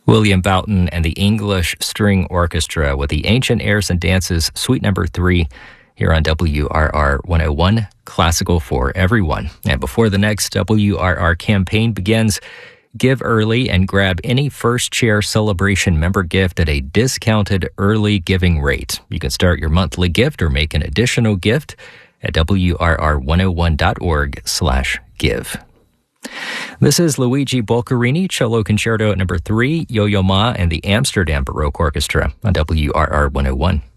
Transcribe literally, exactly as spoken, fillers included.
William Boughton and the English String Orchestra with the Ancient Airs and Dances, Suite Number three, here on W R R one oh one, Classical for Everyone. And before the next W R R campaign begins, give early and grab any First Chair Celebration member gift at a discounted early giving rate. You can start your monthly gift or make an additional gift at W R R one oh one dot org slash give. This is Luigi Boccherini, Cello Concerto at number three, Yo-Yo Ma and the Amsterdam Baroque Orchestra on W R R one oh one.